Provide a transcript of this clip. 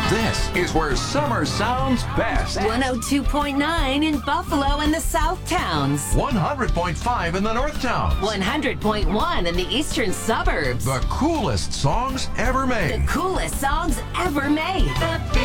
This is where summer sounds best. 102.9 in Buffalo and the South Towns. 100.5 in the North Towns. 100.1 in the eastern suburbs. The coolest songs ever made. The coolest songs ever made. The